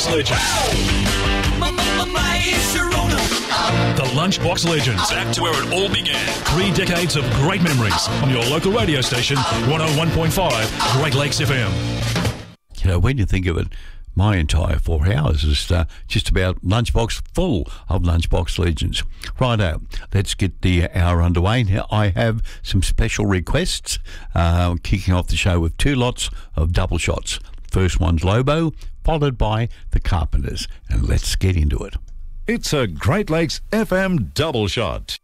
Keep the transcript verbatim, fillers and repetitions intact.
Lunchbox Legends. The Lunchbox Legends. Back to where it all began. Three decades of great memories on your local radio station, one oh one point five Great Lakes F M. You know, when you think of it, my entire four hours is uh, just about Lunchbox full of Lunchbox Legends. Righto, let's get the hour underway. Now, I have some special requests, uh, kicking off the show with two lots of double shots. First one's Lobo, followed by the Carpenters, and let's get into it. It's a Great Lakes F M double shot.